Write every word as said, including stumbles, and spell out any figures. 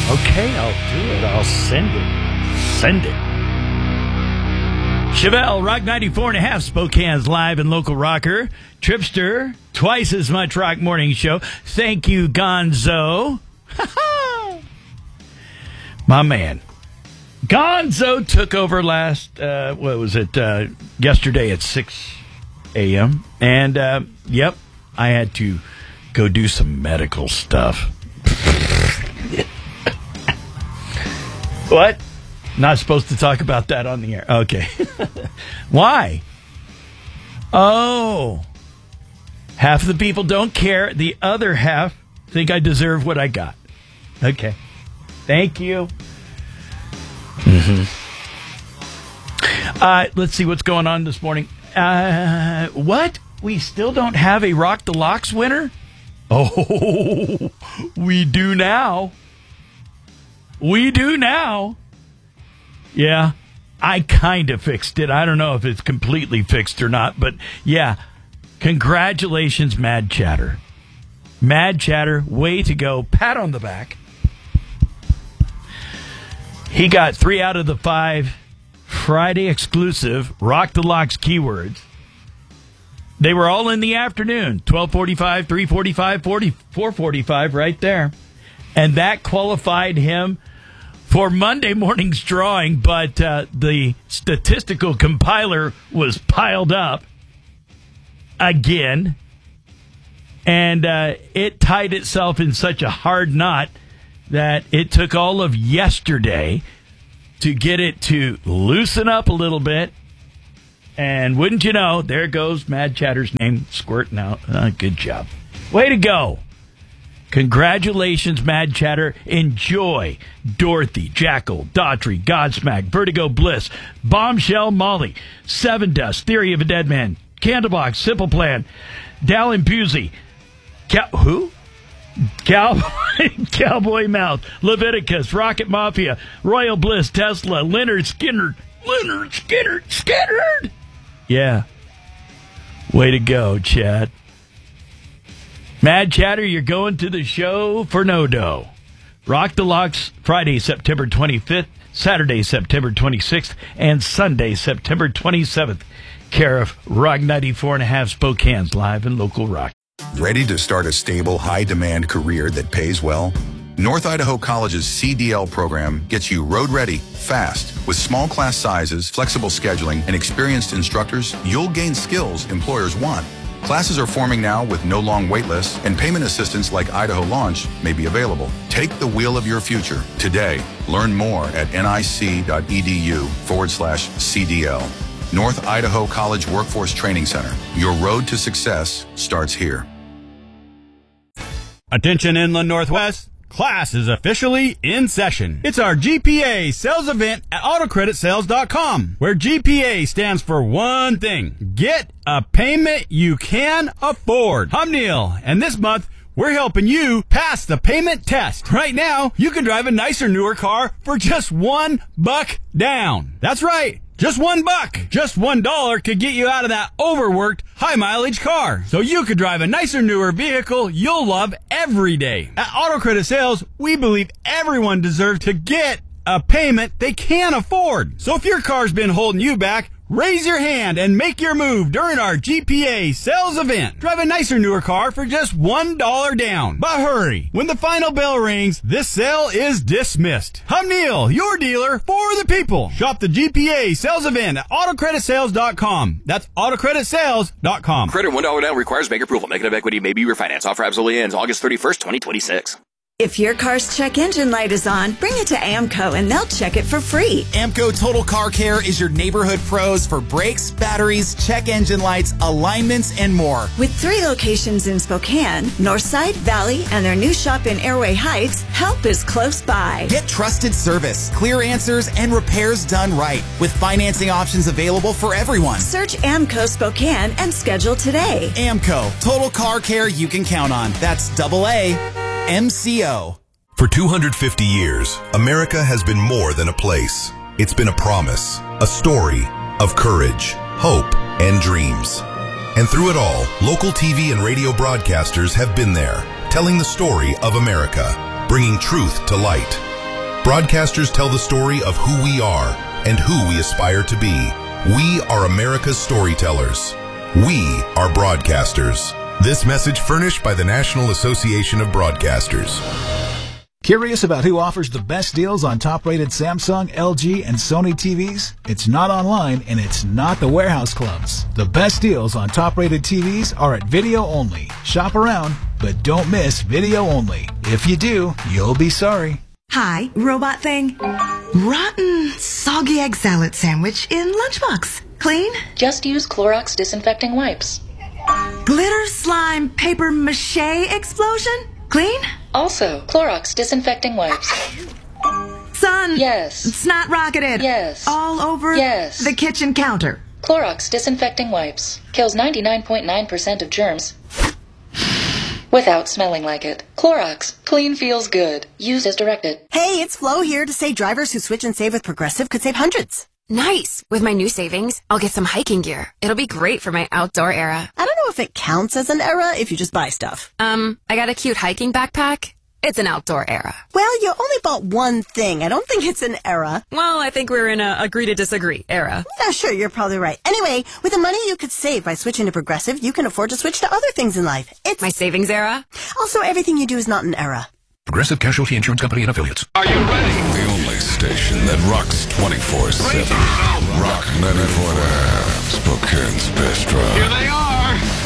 Okay, I'll do it. I'll send it. Send it. Chevelle, Rock ninety-four and a half, Spokane's live and local rocker. Tripster, twice as much rock morning show. Thank you, Gonzo. My man. Gonzo took over last, uh, what was it, uh, yesterday at six a.m. And, uh, yep, I had to go do some medical stuff. What? Not supposed to talk about that on the air. Okay. Why? Oh. Half of the people don't care. The other half think I deserve what I got. Okay. Thank you. Mm-hmm. Uh, let's see what's going on this morning. Uh, what? We still don't have a Rock the Locks winner? Oh, we do now. We do now. Yeah, I kind of fixed it. I don't know if it's completely fixed or not, but yeah, congratulations, Mad Chatter. Mad Chatter, way to go. Pat on the back. He got three out of the five Friday exclusive Rock the Locks keywords. They were all in the afternoon, twelve forty-five, three forty-five, four forty-five, right there. And that qualified him for Monday morning's drawing, but uh, the statistical compiler was piled up again, and uh, it tied itself in such a hard knot that it took all of yesterday to get it to loosen up a little bit. And wouldn't you know, there goes Mad Chatter's name squirting out. Uh, good job. Way to go. Congratulations, Mad Chatter. Enjoy Dorothy, Jackal, Daughtry, Godsmack, Vertigo Bliss, Bombshell Molly, Seven Dust, Theory of a Dead Man, Candlebox, Simple Plan, Dallin Pusey, Cow- who? Cowboy, Cowboy Mouth, Leviticus, Rocket Mafia, Royal Bliss, Tesla, Leonard Skinner, Leonard Skinner, Skinner. Yeah. Way to go, Chad. Mad Chatter, you're going to the show for no dough. Rock the Locks, Friday, September twenty-fifth, Saturday, September twenty-sixth, and Sunday, September twenty-seventh. Care of Rock ninety-four and a half, Spokane's live and local rock. Ready to start a stable, high-demand career that pays well? North Idaho College's C D L program gets you road-ready, fast. With small class sizes, flexible scheduling, and experienced instructors, you'll gain skills employers want. Classes are forming now with no long wait lists, and payment assistance like Idaho Launch may be available. Take the wheel of your future today. Learn more at nic.edu forward slash CDL. North Idaho College Workforce Training Center. Your road to success starts here. Attention Inland Northwest. Class is officially in session. It's our G P A sales event at auto credit sales dot com, where G P A stands for one thing. Get a payment you can afford. I'm Neil, and this month, we're helping you pass the payment test. Right now, you can drive a nicer, newer car for just one buck down. That's right. Just one buck. Just one dollar could get you out of that overworked, high-mileage car. So you could drive a nicer, newer vehicle you'll love every day. At Auto Credit Sales, we believe everyone deserves to get a payment they can afford. So if your car's been holding you back, raise your hand and make your move during our G P A sales event. Drive a nicer, newer car for just one dollar down. But hurry, when the final bell rings, this sale is dismissed. I'm Neil, your dealer for the people. Shop the G P A sales event at auto credit sales dot com. That's auto credit sales dot com. Credit one dollar down requires bank approval. Negative equity may be refinanced. Offer absolutely ends August thirty-first, twenty twenty-six. If your car's check engine light is on, bring it to AMCO and they'll check it for free. AMCO Total Car Care is your neighborhood pros for brakes, batteries, check engine lights, alignments, and more. With three locations in Spokane, Northside, Valley, and their new shop in Airway Heights, help is close by. Get trusted service, clear answers, and repairs done right, with financing options available for everyone. Search AMCO Spokane and schedule today. AMCO Total Car Care you can count on. That's double A M C O. For two hundred fifty years, America has been more than a place. It's been a promise, a story of courage, hope, and dreams. And through it all, local T V and radio broadcasters have been there, telling the story of America, bringing truth to light. Broadcasters tell the story of who we are and who we aspire to be. We are America's storytellers. We are broadcasters. This message furnished by the National Association of Broadcasters. Curious about who offers the best deals on top-rated Samsung, L G, and Sony T Vs? It's not online, and it's not the warehouse clubs. The best deals on top-rated T Vs are at Video Only. Shop around, but don't miss Video Only. If you do, you'll be sorry. Hi, robot thing. Rotten, soggy egg salad sandwich in lunchbox. Clean? Just use Clorox disinfecting wipes. Glitter slime paper mache explosion? Clean? Also, Clorox disinfecting wipes. Son. Yes. Snot rocketed. Yes. All over yes. the kitchen counter. Clorox disinfecting wipes. Kills ninety-nine point nine percent of germs without smelling like it. Clorox. Clean feels good. Used as directed. Hey, it's Flo here to say drivers who switch and save with Progressive could save hundreds. Nice. With my new savings, I'll get some hiking gear. It'll be great for my outdoor era. I don't know if it counts as an era if you just buy stuff. Um, I got a cute hiking backpack. It's an outdoor era. Well, you only bought one thing. I don't think it's an era. Well, I think we're in a agree to disagree era. Yeah, sure, you're probably right. Anyway, with the money you could save by switching to Progressive, you can afford to switch to other things in life. It's my savings era. Also, everything you do is not an era. Progressive Casualty Insurance Company and Affiliates. Are you ready? The only station that rocks twenty-four seven. Rock ninety-four point five, Spokane's best rock. Here they are.